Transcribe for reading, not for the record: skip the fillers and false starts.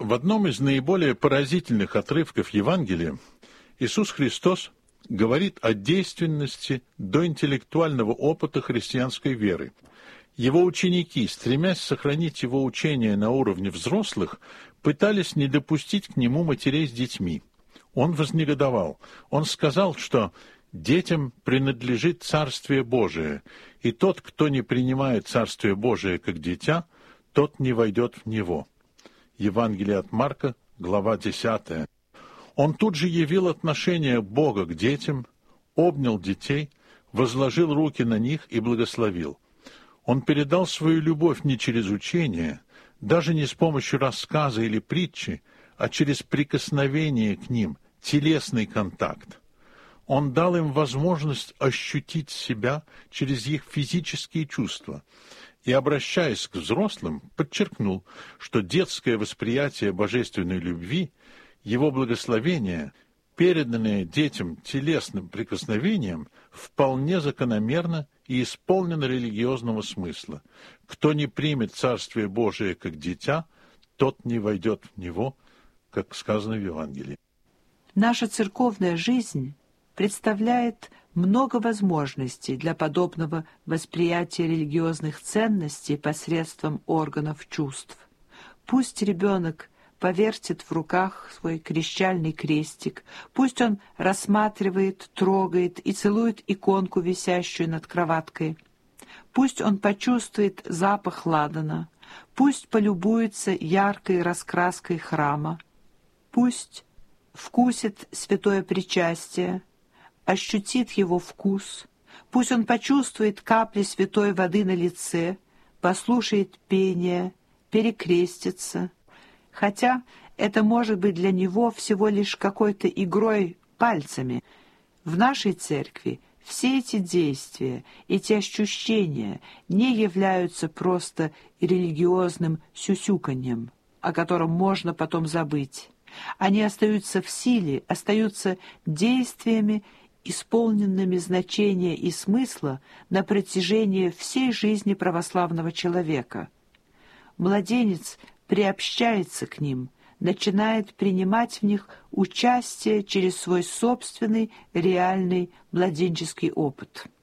В одном из наиболее поразительных отрывков Евангелия Иисус Христос говорит о действенности доинтеллектуального опыта христианской веры. Его ученики, стремясь сохранить его учение на уровне взрослых, пытались не допустить к нему матерей с детьми. Он вознегодовал. Он сказал, что детям принадлежит Царствие Божие, и тот, кто не принимает Царствие Божие как дитя, тот не войдет в него. Евангелие от Марка, глава 10. Он тут же явил отношение Бога к детям, обнял детей, возложил руки на них и благословил. Он передал свою любовь не через учение, даже не с помощью рассказа или притчи, а через прикосновение к ним, телесный контакт. Он дал им возможность ощутить себя через их физические чувства и, обращаясь к взрослым, подчеркнул, что детское восприятие божественной любви, его благословение, переданное детям телесным прикосновением, вполне закономерно и исполнено религиозного смысла. Кто не примет Царствие Божие как дитя, тот не войдет в него, как сказано в Евангелии. Наша церковная жизнь представляет много возможностей для подобного восприятия религиозных ценностей посредством органов чувств. Пусть ребенок повертит в руках свой крещальный крестик, пусть он рассматривает, трогает и целует иконку, висящую над кроваткой, пусть он почувствует запах ладана, пусть полюбуется яркой раскраской храма, пусть вкусит святое причастие, ощутит его вкус, пусть он почувствует капли святой воды на лице, послушает пение, перекрестится, хотя это может быть для него всего лишь какой-то игрой пальцами. В нашей церкви все эти действия, эти ощущения не являются просто религиозным сюсюканьем, о котором можно потом забыть. Они остаются в силе, остаются действиями, исполненными значения и смысла на протяжении всей жизни православного человека. Младенец приобщается к ним, начинает принимать в них участие через свой собственный реальный младенческий опыт.